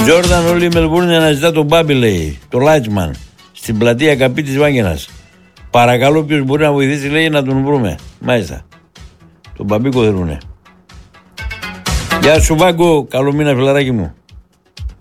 Τζόρνταν, όλη η Μελβούρνη αναζητά τον Μπάμπη, λέει. Το Λάιτσμαν. Στην πλατεία Καπή της Βάγγινας. Παρακαλώ, ποιος μπορεί να βοηθήσει, λέει, να τον βρούμε. Μάλιστα. Τον Μπαμπίκο θέλουνε. Γεια σου, Βάγκο. Καλό μήνα, φιλαράκι μου.